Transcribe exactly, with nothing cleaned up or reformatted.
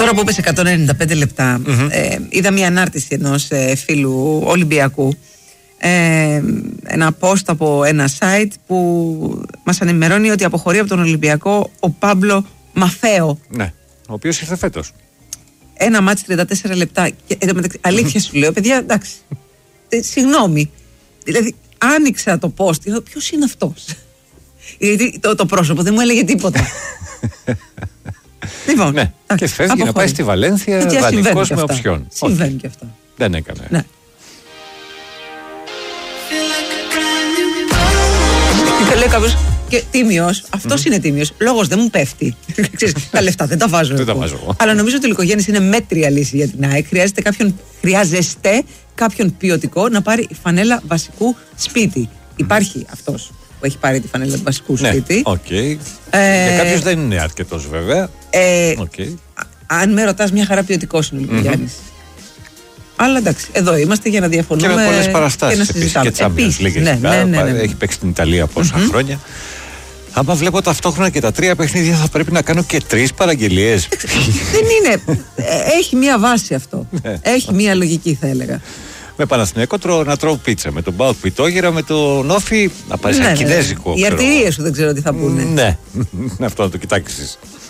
Τώρα που είπες εκατόν ενενήντα πέντε λεπτά, mm-hmm. ε, είδα μια ανάρτηση ενός ε, φίλου Ολυμπιακού, ε, ένα post από ένα site που μας ανημερώνει ότι αποχωρεί από τον Ολυμπιακό ο Πάμπλο Μαθαίο. Ναι, ο οποίος ήρθε φέτος. Ένα μάτς τριάντα τέσσερα λεπτά. Και, ε, αλήθεια σου λέω, παιδιά, εντάξει. Ε, συγγνώμη. Δηλαδή, άνοιξα το post. Ποιος είναι αυτός? Γιατί το, το πρόσωπο δεν μου έλεγε τίποτα. Λοιπόν, ναι, και φεύγει αποχωρεί. Να πάει στη Βαλένθια δανεικός με οψιόν. Συμβαίνει και αυτό. Δεν έκανε. Ναι. Και λέει κάποιος, και τίμιος, αυτός mm. είναι τίμιος. Λόγος δεν μου πέφτει. Ξέρεις, τα λεφτά δεν τα βάζω. Δεν τα βάζω. Αλλά νομίζω ότι ο Λυκογέννης είναι μέτρια λύση για την ΑΕΚ. Χρειάζεται κάποιον, χρειάζεστε κάποιον ποιοτικό να πάρει φανέλα βασικού σπίτι. Mm. Υπάρχει αυτός που έχει πάρει τη φανέλα του βασικού σπίτι. Ναι, οκ. Okay. Ε, για κάποιους δεν είναι αρκετός βέβαια. Ε, okay. Αν με ρωτάς, μια χαρά ποιοτικός είναι ο Λυκογέννης. Mm-hmm. Αλλά εντάξει, εδώ είμαστε για να διαφωνούμε. Και με πολλές παραστάσεις επίσης και Champions League. Ναι, ναι, ναι, ναι. Έχει παίξει την Ιταλία πόσα mm-hmm. χρόνια. Άμα βλέπω ταυτόχρονα και τα τρία παιχνίδια, θα πρέπει να κάνω και τρεις παραγγελίες. Δεν είναι. Έχει μία βάση αυτό. Έχει μία λογική, θα έλεγα. Με Παναθηναϊκό να τρώω πίτσα. Με τον Μπάουκ πιτόγυρα, με τον Όφι να πάει σαν κινέζικο. Οι αρτηρίες σου δεν ξέρω τι θα πούνε. Ναι, αυτό να το κοιτάξεις.